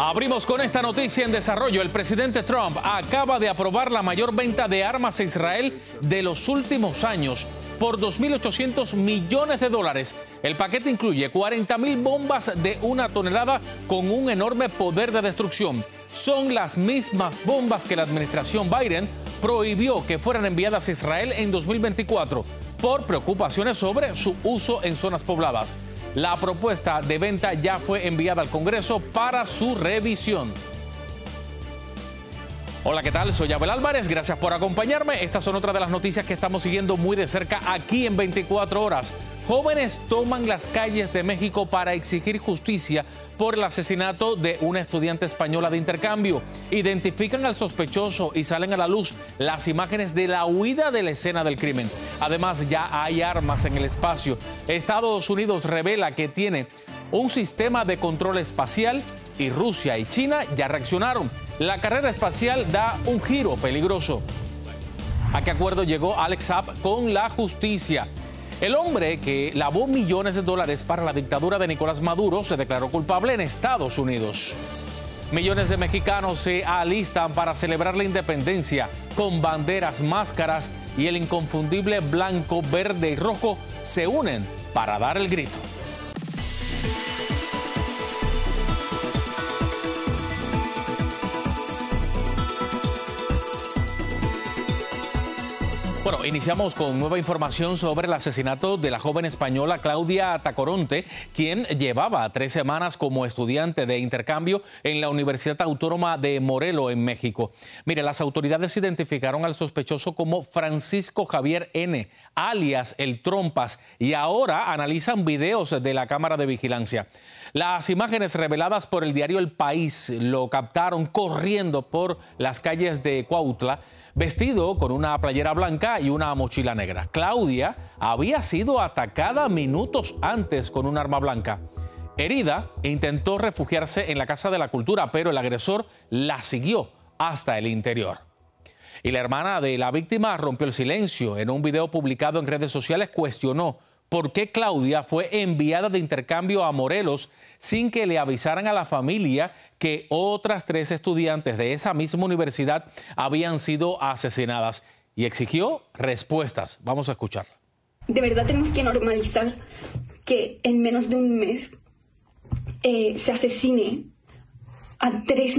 Abrimos con esta noticia en desarrollo. El presidente Trump acaba de aprobar la mayor venta de armas a Israel de los últimos años por 2.800 millones de dólares. El paquete incluye 40.000 bombas de 1 tonelada con un enorme poder de destrucción. Son las mismas bombas que la administración Biden prohibió que fueran enviadas a Israel en 2024 por preocupaciones sobre su uso en zonas pobladas. La propuesta de venta ya fue enviada al Congreso para su revisión. Hola, ¿qué tal? Soy Abel Álvarez, gracias por acompañarme. Estas son otras de las noticias que estamos siguiendo muy de cerca aquí en 24 horas. Jóvenes toman las calles de México para exigir justicia por el asesinato de una estudiante española de intercambio. Identifican al sospechoso y salen a la luz las imágenes de la huida de la escena del crimen. Además, ya hay armas en el espacio. Estados Unidos revela que tiene un sistema de control espacial y Rusia y China ya reaccionaron. La carrera espacial da un giro peligroso. ¿A qué acuerdo llegó Alex Saab con la justicia? El hombre que lavó millones de dólares para la dictadura de Nicolás Maduro se declaró culpable en Estados Unidos. Millones de mexicanos se alistan para celebrar la independencia con banderas, máscaras y el inconfundible blanco, verde y rojo se unen para dar el grito. Bueno, iniciamos con nueva información sobre el asesinato de la joven española Claudia Tacoronte, quien llevaba 3 semanas como estudiante de intercambio en la Universidad Autónoma de Morelos, en México. Mire, las autoridades identificaron al sospechoso como Francisco Javier N., alias El Trompas, y ahora analizan videos de la cámara de vigilancia. Las imágenes reveladas por el diario El País lo captaron corriendo por las calles de Cuautla, vestido con una playera blanca y una mochila negra. Claudia había sido atacada minutos antes con un arma blanca. Herida, intentó refugiarse en la Casa de la Cultura, pero el agresor la siguió hasta el interior. Y la hermana de la víctima rompió el silencio. En un video publicado en redes sociales cuestionó por qué Claudia fue enviada de intercambio a Morelos sin que le avisaran a la familia que otras 3 estudiantes de esa misma universidad habían sido asesinadas, y exigió respuestas. Vamos a escucharla. De verdad tenemos que normalizar que en menos de un mes se asesine a 3